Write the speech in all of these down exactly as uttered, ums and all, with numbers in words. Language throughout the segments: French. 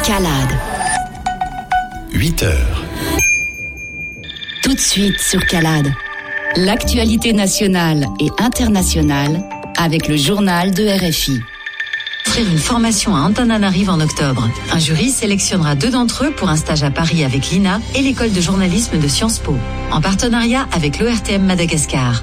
Calade. huit heures. Tout de suite sur Calade. L'actualité nationale et internationale avec le journal de R F I. Offrir une formation à Antananarive en octobre. Un jury sélectionnera deux d'entre eux pour un stage à Paris avec l'I N A et l'école de journalisme de Sciences Po, en partenariat avec l'O R T M Madagascar.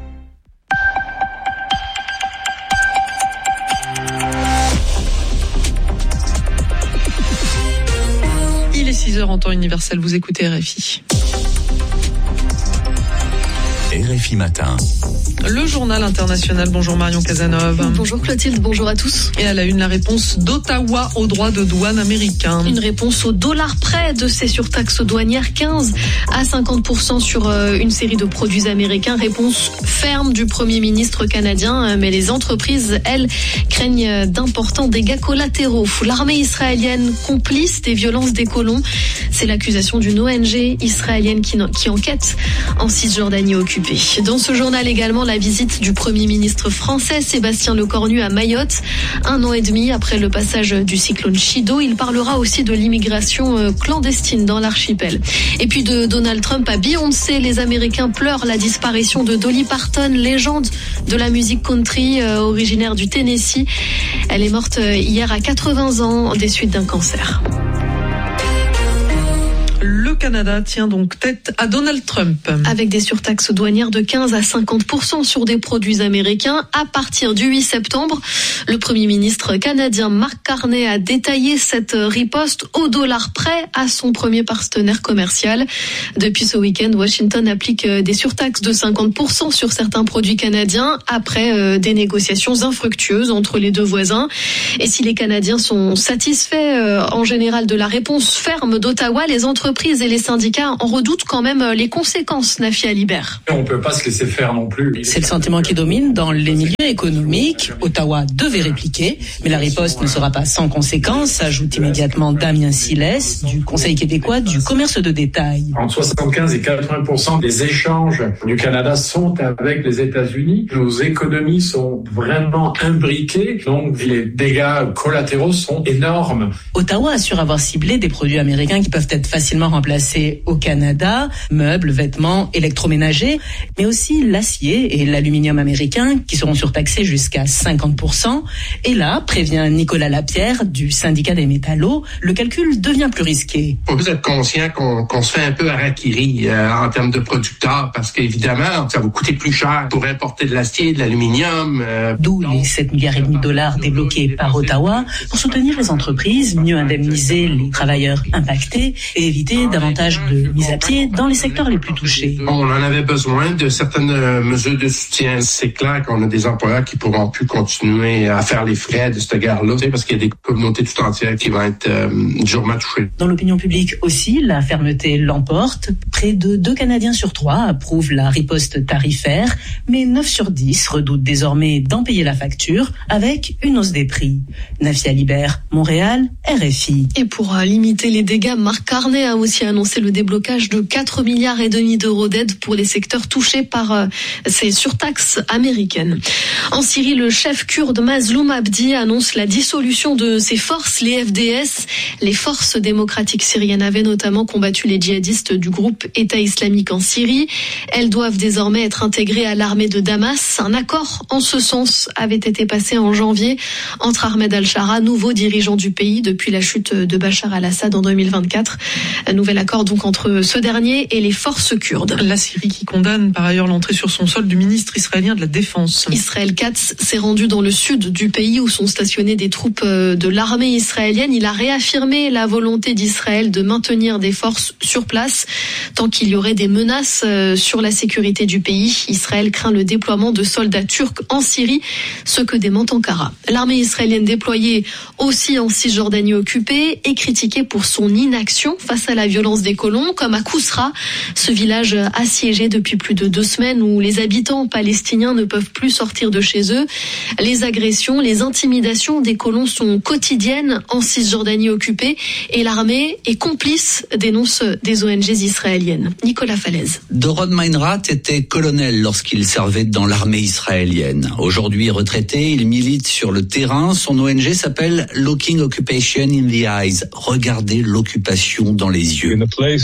Il est six heures en temps universel, vous écoutez R F I. R F I Matin. Le journal international. Bonjour Marion Cazeneuve. Bonjour Clotilde, bonjour à tous. Et à la une, la réponse d'Ottawa aux droits de douane américains. Une réponse au dollar près de ces surtaxes douanières, quinze à cinquante pour cent sur une série de produits américains. Réponse ferme du Premier ministre canadien, mais les entreprises, elles, craignent d'importants dégâts collatéraux. L'armée israélienne complice des violences des colons. C'est l'accusation d'une O N G israélienne qui, qui enquête en Cisjordanie occupée. Dans ce journal également, la visite du Premier ministre français Sébastien Lecornu à Mayotte. Un an et demi après le passage du cyclone Chido, il parlera aussi de l'immigration clandestine dans l'archipel. Et puis de Donald Trump à Beyoncé, les Américains pleurent la disparition de Dolly Parton, légende de la musique country euh, originaire du Tennessee. Elle est morte hier à quatre-vingts ans des suites d'un cancer. Le Canada tient donc tête à Donald Trump. Avec des surtaxes douanières de quinze à cinquante pour cent sur des produits américains à partir du huit septembre. Le Premier ministre canadien Mark Carney a détaillé cette riposte au dollar près à son premier partenaire commercial. Depuis ce week-end, Washington applique des surtaxes de cinquante pour cent sur certains produits canadiens après des négociations infructueuses entre les deux voisins. Et si les Canadiens sont satisfaits en général de la réponse ferme d'Ottawa, les entreprises et les syndicats en redoutent quand même les conséquences, Nafi Alibert. On ne peut pas se laisser faire non plus. C'est le sentiment qui domine dans les milieux économiques. Ottawa devait répliquer, mais la riposte ne sera pas sans conséquences, ajoute immédiatement Damien Silès du Conseil québécois du commerce de détail. Entre soixante-quinze et quatre-vingts pour cent des échanges du Canada sont avec les États-Unis. Nos économies sont vraiment imbriquées, donc les dégâts collatéraux sont énormes. Ottawa assure avoir ciblé des produits américains qui peuvent être facilement remplacés au Canada, meubles, vêtements, électroménagers, mais aussi l'acier et l'aluminium américain qui seront surtaxés jusqu'à cinquante pour cent. Et là, prévient Nicolas Lapierre du syndicat des métallos, le calcul devient plus risqué. Il faut être conscient qu'on, qu'on se fait un peu harakiri euh, en termes de producteurs parce qu'évidemment, ça va coûter plus cher pour importer de l'acier, de l'aluminium. Euh, D'où les sept milliards et demi de dollars débloqués par Ottawa pour soutenir les entreprises, mieux indemniser les travailleurs impactés et éviter davantage de mise à pied dans les secteurs les plus touchés. On en avait besoin de certaines mesures de soutien. C'est clair qu'on a des employeurs qui pourront plus continuer à faire les frais de cette guerre-là, parce qu'il y a des communautés tout entières qui vont être euh, durement touchées. Dans l'opinion publique aussi, la fermeté l'emporte. Près de deux Canadiens sur trois approuvent la riposte tarifaire, mais neuf sur dix redoutent désormais d'en payer la facture avec une hausse des prix. Nafi Alibert, Montréal, R F I. Et pour limiter les dégâts, Mark Carney a aussi annoncé le déblocage de quatre milliards et demi d'euros d'aide pour les secteurs touchés par euh, ces surtaxes américaines. En Syrie, le chef kurde Mazloum Abdi annonce la dissolution de ses forces, les F D S. Les forces démocratiques syriennes avaient notamment combattu les djihadistes du groupe État islamique en Syrie. Elles doivent désormais être intégrées à l'armée de Damas. Un accord en ce sens avait été passé en janvier entre Ahmed al-Shara, nouveau dirigeant du pays depuis la chute de Bachar al-Assad en deux mille vingt-quatre. Un nouvel accord donc entre ce dernier et les forces kurdes. La Syrie qui condamne par ailleurs l'entrée sur son sol du ministre israélien de la Défense. Israël Katz s'est rendu dans le sud du pays où sont stationnées des troupes de l'armée israélienne. Il a réaffirmé la volonté d'Israël de maintenir des forces sur place tant qu'il y aurait des menaces sur la sécurité du pays. Israël craint le déploiement de soldats turcs en Syrie, ce que dément Ankara. L'armée israélienne déployée aussi en Cisjordanie occupée est critiquée pour son inaction face à la violence violences des colons, comme à Kousra, ce village assiégé depuis plus de deux semaines où les habitants palestiniens ne peuvent plus sortir de chez eux. Les agressions, les intimidations des colons sont quotidiennes en Cisjordanie occupée et l'armée est complice, dénoncent des O N G israéliennes. Nicolas Falaise. Doron Meinrad était colonel lorsqu'il servait dans l'armée israélienne. Aujourd'hui retraité, il milite sur le terrain. Son O N G s'appelle Looking Occupation in the Eyes. Regardez l'occupation dans les yeux.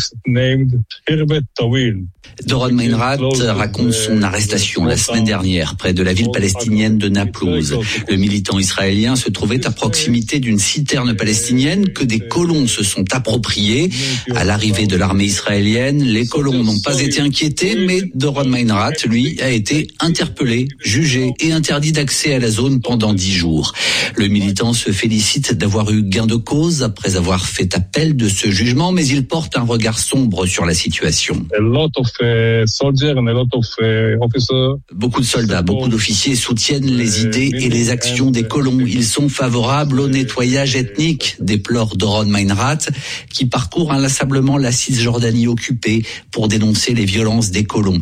Doron Meinrad raconte son arrestation la semaine dernière près de la ville palestinienne de Naplouse. Le militant israélien se trouvait à proximité d'une citerne palestinienne que des colons se sont appropriés. À l'arrivée de l'armée israélienne, les colons n'ont pas été inquiétés, mais Doron Meinrad, lui, a été interpellé, jugé et interdit d'accès à la zone pendant dix jours. Le militant se félicite d'avoir eu gain de cause après avoir fait appel de ce jugement, mais il porte un regard sombre sur la situation. Beaucoup de soldats, beaucoup d'officiers soutiennent les idées et les actions des colons. Ils sont favorables au nettoyage ethnique, déplore Doron Meinrad, qui parcourt inlassablement la Cisjordanie occupée pour dénoncer les violences des colons.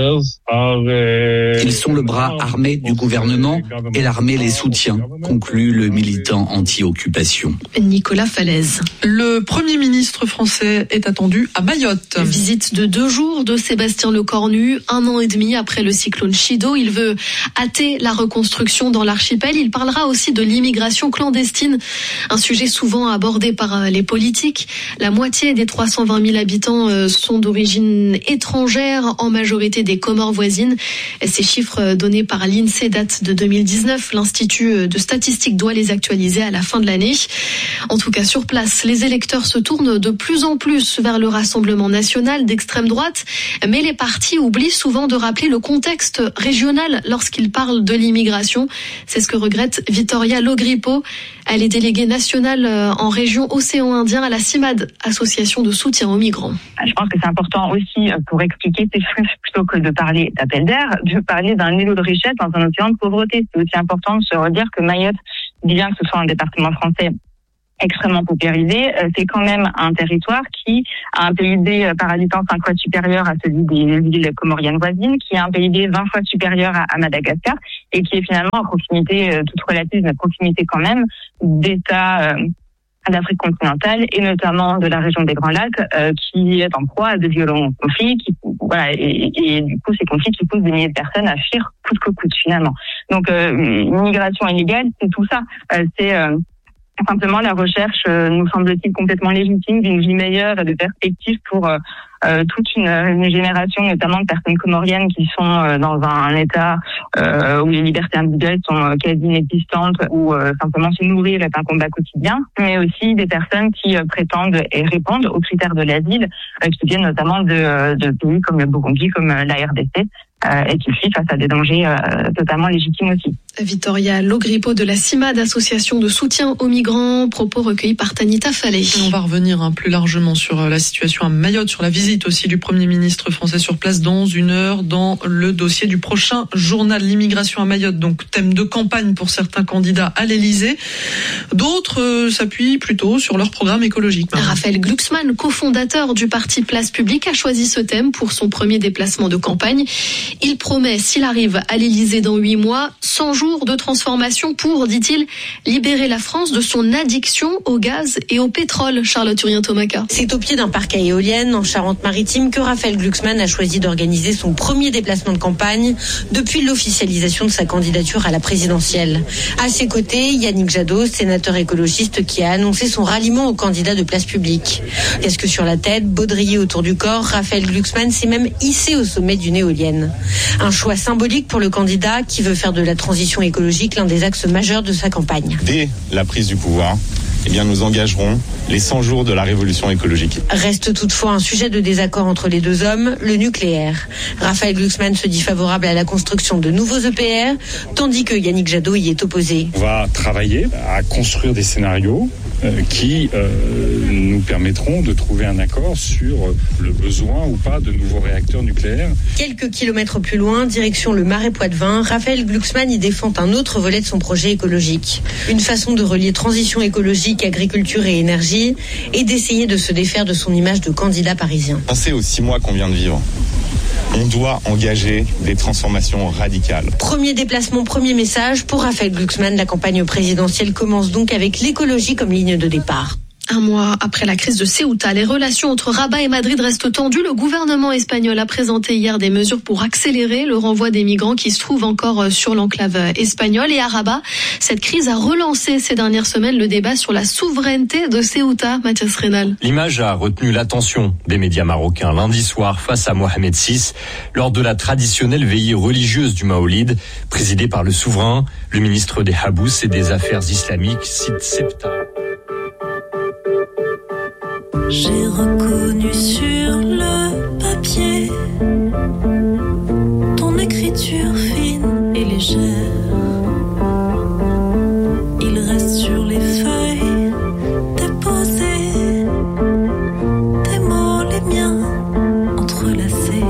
Ils sont le bras armé du gouvernement et l'armée les soutient, conclut le militant anti-occupation. Nicolas Falaise. Le Premier ministre français est attendu à Mayotte. Visite de deux jours de Sébastien Lecornu, un an et demi après le cyclone Chido. Il veut hâter la reconstruction dans l'archipel. Il parlera aussi de l'immigration clandestine, un sujet souvent abordé par les politiques. La moitié des trois cent vingt mille habitants sont d'origine étrangère, en majorité des Comores voisines. Ces chiffres donnés par l'INSEE datent de deux mille dix-neuf. L'Institut de statistique doit les actualiser à la fin de l'année. En tout cas, sur place, les électeurs se tournent de plus en plus vers le Rassemblement national d'extrême droite, mais les partis oublient souvent de rappeler le contexte régional lorsqu'ils parlent de l'immigration. C'est ce que regrette Vittoria Logrippo. Elle est déléguée nationale en région Océan Indien à la CIMAD, association de soutien aux migrants. Je pense que c'est important aussi pour expliquer ces flux, plutôt que de parler d'appel d'air, de parler d'un îlot de richesse dans un océan de pauvreté. C'est aussi important de se redire que Mayotte, bien que ce soit un département français extrêmement paupérisé, c'est quand même un territoire qui a un P I B par habitant cinq fois supérieur à celui des villes comoriennes voisines, qui a un P I B vingt fois supérieur à Madagascar et qui est finalement à proximité, toute relative, mais proximité quand même, d'États d'Afrique continentale et notamment de la région des Grands Lacs, euh, qui est en proie à de violents conflits, qui, voilà, et, et du coup ces conflits qui poussent des milliers de personnes à fuir coûte que coûte finalement. Donc euh, l'immigration illégale, c'est tout ça. Euh, c'est euh, simplement la recherche, euh, nous semble-t-il, complètement légitime d'une vie meilleure et de perspectives pour euh, euh, toute une, une génération, notamment de personnes comoriennes qui sont euh, dans un, un état euh, où les libertés individuelles sont euh, quasi inexistantes, où euh, simplement se nourrir est un combat quotidien, mais aussi des personnes qui euh, prétendent et répondent aux critères de l'asile, euh, qui viennent notamment de, de pays comme le Burundi, comme la R D C. Euh, et qui fuit face à des dangers euh, totalement légitimes aussi. Vittoria Logrippo de la CIMAD, association de soutien aux migrants, propos recueillis par Tanita Fallet. On va revenir hein, plus largement sur la situation à Mayotte, sur la visite aussi du Premier ministre français sur place dans une heure dans le dossier du prochain journal. L'immigration à Mayotte, donc thème de campagne pour certains candidats à l'Elysée. D'autres euh, s'appuient plutôt sur leur programme écologique. Maintenant. Raphaël Glucksmann, cofondateur du parti Place Publique, a choisi ce thème pour son premier déplacement de campagne. Il promet, s'il arrive à l'Elysée dans huit mois, cent jours de transformation pour, dit-il, libérer la France de son addiction au gaz et au pétrole. Charlotte Urien-Tomaka. C'est au pied d'un parc à éoliennes en Charente-Maritime que Raphaël Glucksmann a choisi d'organiser son premier déplacement de campagne depuis l'officialisation de sa candidature à la présidentielle. À ses côtés, Yannick Jadot, sénateur écologiste qui a annoncé son ralliement au candidat de Place Publique. Casque sur la tête, baudrier autour du corps, Raphaël Glucksmann s'est même hissé au sommet d'une éolienne. Un choix symbolique pour le candidat qui veut faire de la transition écologique l'un des axes majeurs de sa campagne. Dès la prise du pouvoir, eh bien, nous engagerons les cent jours de la révolution écologique. Reste toutefois un sujet de désaccord entre les deux hommes, le nucléaire. Raphaël Glucksmann se dit favorable à la construction de nouveaux E P R, tandis que Yannick Jadot y est opposé. On va travailler à construire des scénarios euh, qui euh, nous permettront de trouver un accord sur le besoin ou pas de nouveaux réacteurs nucléaires. Quelques kilomètres plus loin, direction le Marais Poitevin, Raphaël Glucksmann y défend un autre volet de son projet écologique. Une façon de relier transition écologique, agriculture et énergie et d'essayer de se défaire de son image de candidat parisien. Pensez aux six mois qu'on vient de vivre. On doit engager des transformations radicales. Premier déplacement, premier message. Pour Raphaël Glucksmann, la campagne présidentielle commence donc avec l'écologie comme ligne de départ. Un mois après la crise de Ceuta, les relations entre Rabat et Madrid restent tendues. Le gouvernement espagnol a présenté hier des mesures pour accélérer le renvoi des migrants qui se trouvent encore sur l'enclave espagnole. Et à Rabat, cette crise a relancé ces dernières semaines le débat sur la souveraineté de Ceuta. Mathias Reynal. L'image a retenu l'attention des médias marocains lundi soir face à Mohamed six lors de la traditionnelle veillée religieuse du Maolid, présidée par le souverain, le ministre des Habous et des Affaires islamiques, Sid Sebta. J'ai reconnu sur le papier